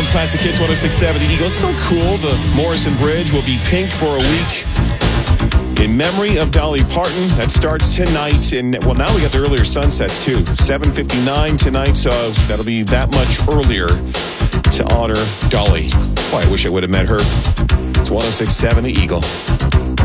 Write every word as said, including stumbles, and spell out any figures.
It's Classic Hits one oh six point seven The Eagle. It's so cool. The Morrison Bridge will be pink for a week in memory of Dolly Parton. That starts tonight. And, well, now we got the earlier sunsets, too. seven fifty-nine tonight, so that'll be that much earlier to honor Dolly. Boy, I wish I would have met her. It's one oh six point seven The Eagle.